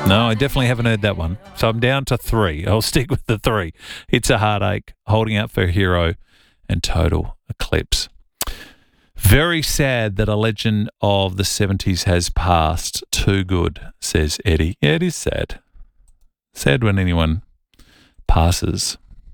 No, I definitely haven't heard that one. So I'm down to 3. I'll stick with the 3. It's a Heartache, Holding Out for a Hero, and Total Eclipse. Very sad that a legend of the 70s has passed. Too good, says Eddie. Yeah, it is sad. Sad when anyone passes.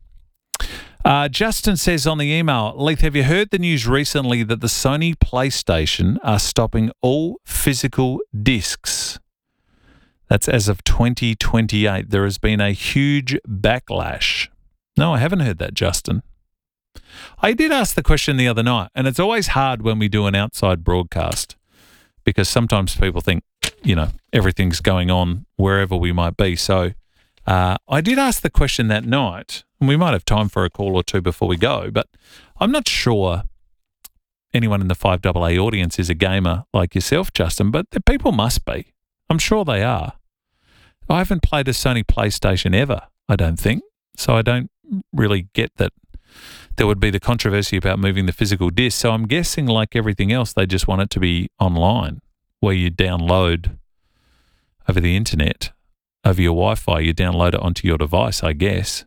Justin says on the email, Leith, have you heard the news recently that the Sony PlayStation are stopping all physical discs? That's as of 2028. There has been a huge backlash. No, I haven't heard that, Justin. I did ask the question the other night, and it's always hard when we do an outside broadcast because sometimes people think, everything's going on wherever we might be. So I did ask the question that night, and we might have time for a call or two before we go, but I'm not sure anyone in the 5AA audience is a gamer like yourself, Justin, but the people must be. I'm sure they are. I haven't played a Sony PlayStation ever, I don't think, so I don't really get that there would be the controversy about moving the physical disc. So I'm guessing, like everything else, they just want it to be online, where you download over the internet, over your Wi-Fi, you download it onto your device, I guess.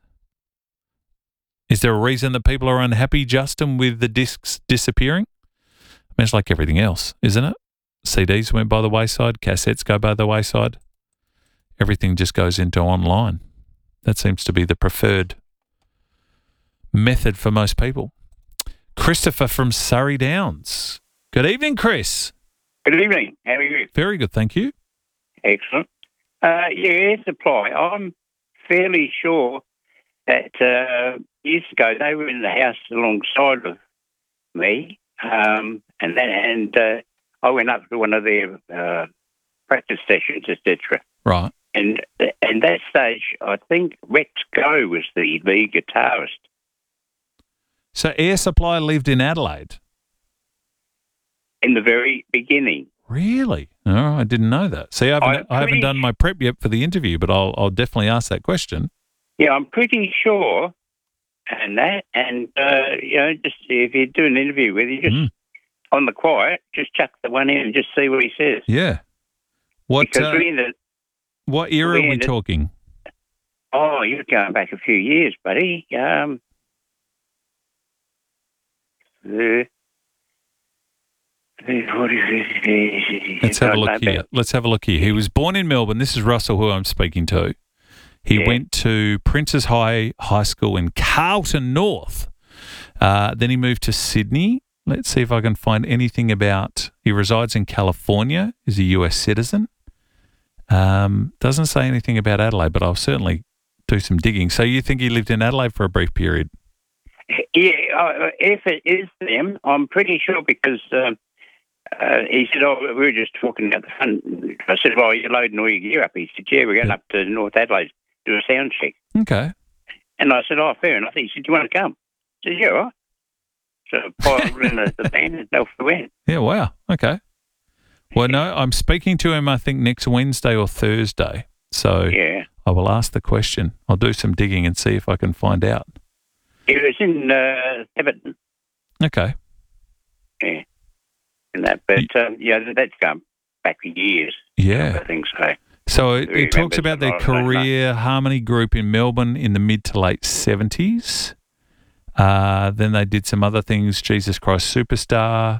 Is there a reason that people are unhappy, Justin, with the discs disappearing? I mean, it's like everything else, isn't it? CDs went by the wayside, cassettes go by the wayside. Everything just goes into online. That seems to be the preferred method for most people. Christopher from Surrey Downs. Good evening, Chris. Good evening. How are you? Very good, thank you. Excellent. Air Supply. I'm fairly sure that years ago they were in the house alongside of me, and I went up to one of their practice sessions, etc. Right. And at that stage, I think Rex Go was the lead guitarist. So Air Supply lived in Adelaide? In the very beginning. Really? Oh, I didn't know that. See, I haven't done my prep yet for the interview, but I'll definitely ask that question. Yeah, I'm pretty sure. Just if you do an interview with you, just on the quiet, just chuck the one in and just see what he says. Yeah. What era are we talking? Oh, you're going back a few years, buddy. Let's have a look here. He was born in Melbourne. This is Russell, who I'm speaking to. He went to Prince's High School in Carlton North. Then he moved to Sydney. Let's see if I can find anything about... He resides in California. He's a US citizen. Doesn't say anything about Adelaide, but I'll certainly do some digging. So you think he lived in Adelaide for a brief period? Yeah, if it is them, I'm pretty sure because he said, we were just talking about the fun. I said, you're loading all your gear up. He said, yeah, we're going up to North Adelaide to do a sound check. Okay. And I said, fair enough. He said, do you want to come? I said, yeah, all right. So I piled in the van and off we went. Yeah, wow. Okay. Well, no, I'm speaking to him, I think, next Wednesday or Thursday. So I will ask the question. I'll do some digging and see if I can find out. It was in Everton. Okay. Yeah. And that, but that's gone back for years. Yeah. I think so. So it talks about their career Harmony Group in Melbourne in the mid to late 70s. Then they did some other things, Jesus Christ Superstar.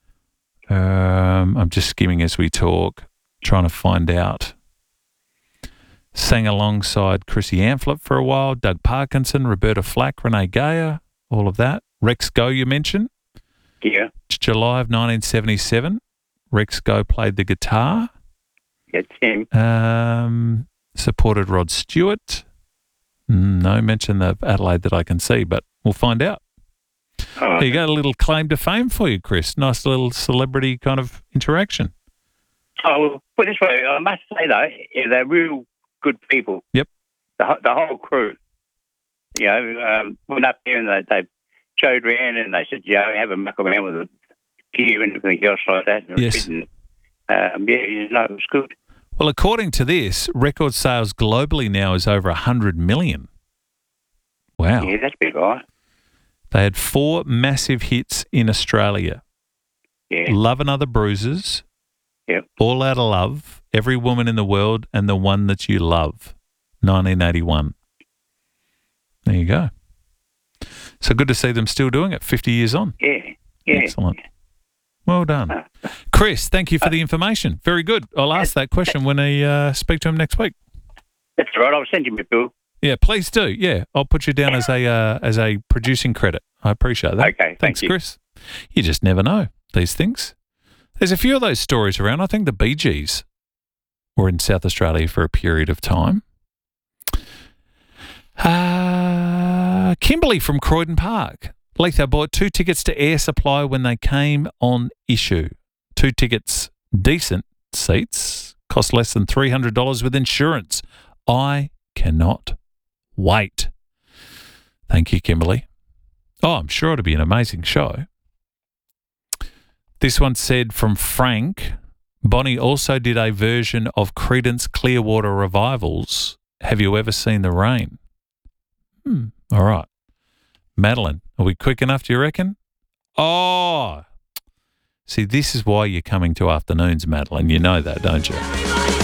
I'm just skimming as we talk, trying to find out. Sang alongside Chrissy Amphlett for a while, Doug Parkinson, Roberta Flack, Renee Gayer, all of that. Rex Go, you mentioned? Yeah. July of 1977, Rex Go played the guitar. That's him. Supported Rod Stewart. No mention of Adelaide that I can see, but we'll find out. Oh, you got a little claim to fame for you, Chris. Nice little celebrity kind of interaction. Oh, put it this way, I must say, though, they're real good people. Yep. The whole crew. Went up there and they showed around and they said, have a muck around with the gear and everything else like that. And yes. It was good. Well, according to this, record sales globally now is over 100 million. Wow. Yeah, that's big, right? They had 4 massive hits in Australia. Yeah. Love and Other Bruises. Yep. All Out of Love, Every Woman in the World and the One That You Love, 1981. There you go. So good to see them still doing it 50 years on. Yeah. Excellent. Well done. Chris, thank you for the information. Very good. I'll ask that question when I speak to him next week. That's right. I'll send you my bill. Yeah, please do. Yeah, I'll put you down as a producing credit. I appreciate that. Okay, Thanks, you. Chris. You just never know these things. There's a few of those stories around. I think the Bee Gees were in South Australia for a period of time. Kimberly from Croydon Park. Letha bought 2 tickets to Air Supply when they came on issue. 2 tickets, decent seats, cost less than $300 with insurance. I cannot wait. Thank you, Kimberly. Oh, I'm sure it'll be an amazing show. This one said from Frank, Bonnie also did a version of Creedence Clearwater Revivals. Have you ever seen the rain? All right. Madeline, are we quick enough, do you reckon? Oh, see, this is why you're coming to afternoons, Madeline. You know that, don't you?